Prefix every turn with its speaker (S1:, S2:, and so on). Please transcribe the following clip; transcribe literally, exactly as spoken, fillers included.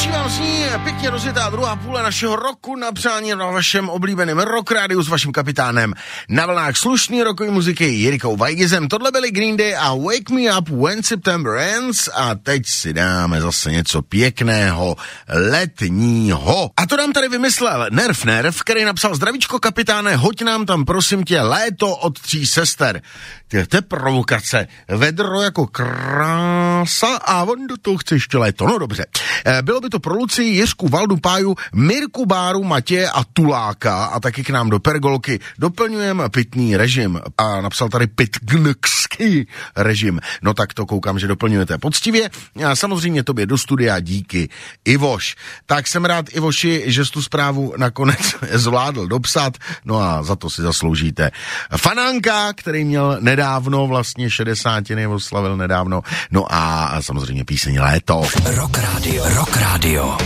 S1: Lepší vám zní pěkně rozjetá druhá půle našeho roku na přání na vašem oblíbeném Rock Rádiu s vaším kapitánem na vlnách slušný rockový muziky Jirkou Vajgizem. Tohle byly Green Day a Wake Me Up When September Ends a teď si dáme zase něco pěkného letního. A to nám tady vymyslel Nerv Nerv, který napsal: zdravíčko kapitáne, hoď nám tam prosím tě léto od tří sester. Ty, to je provokace. Vedro jako krása a on do toho chce ještě léto. No dobře. Bylo by to pro Lucii, Jiřku, Valdu, Páju, Mirku, Báru, Matěje a Tuláka a taky k nám do Pergolky. Doplňujeme pitný režim. A napsal tady pitgnský režim. No tak to koukám, že doplňujete poctivě. A samozřejmě tobě do studia díky, Ivoš. Tak jsem rád, Ivoši, že jsi tu zprávu nakonec zvládl dopsat. No a za to si zasloužíte Fanánka, který měl nedávno vlastně šedesátiny, oslavil nedávno. No a samozřejmě píseň Léto.
S2: Rock Radio. Rock Radio.